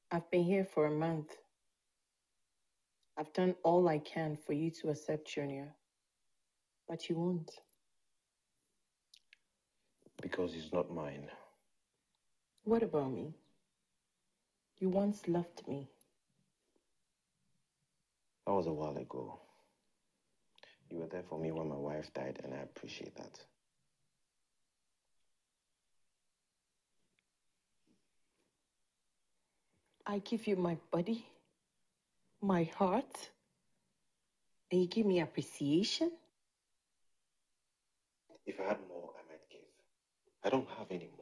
I've been here for a month. I've done all I can for you to accept Junior. But you won't. Because he's not mine. What about me? You once loved me. That was a while ago. You were there for me when my wife died, and I appreciate that. I give you my body, my heart, and you give me appreciation? If I had more, I might give. I don't have any more.